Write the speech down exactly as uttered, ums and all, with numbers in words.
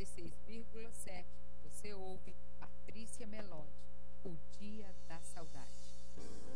e seis vírgula sete, você ouve Patrícia Melode, O Dia da Saudade.